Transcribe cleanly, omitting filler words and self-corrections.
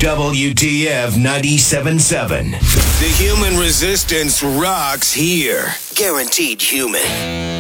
WTF 97.7. The human resistance rocks here. Guaranteed human.